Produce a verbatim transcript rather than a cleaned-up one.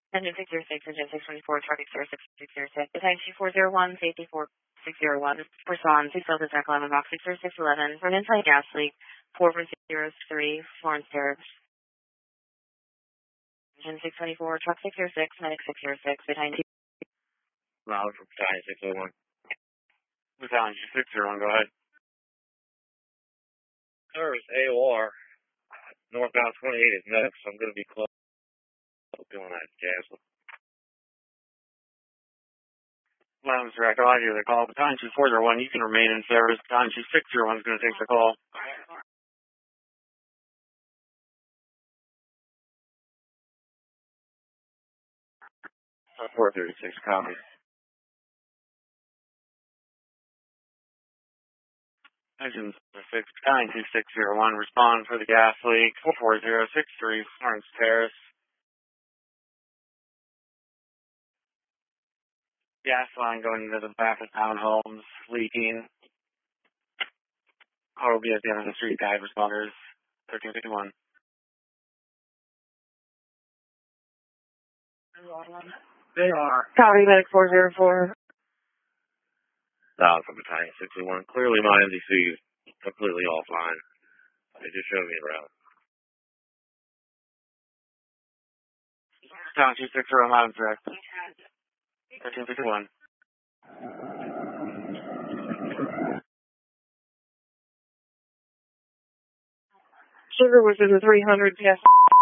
Engine six zero six, engine six twenty-four, traffic zero six six zero six. Time two four zero one, safety four six zero one. Respond to filter track eleven box six zero six eleven for an inside gas leak four four zero three, Florence Terrace. Engine six twenty-four, truck six zero six, medic six zero six, behind two. Loud from Battalion six oh one. Battalion six zero one, go ahead. Service A O R. Northbound twenty-eight is next, so I'm going to be close. Doing that gas. Lounge direct, I'll give the call. Battalion two four zero one, you can remain in service. Battalion two six zero one is going to take the call. four thirty-six, copy. Engine six, Battalion two six zero one, respond for the gas leak four four zero six three, Florence Terrace. Gas line going into the back of townhomes, leaking. Car will be at the end of the street, guide responders, thirteen fifty-one. They are. Copy, medic four zero four. Loud from Battalion six oh one. Clearly my M D C is completely offline. They just showed me around. Battalion two six zero, lounge direct, thirteen fifty-one. Sugar was in the three hundred, yes.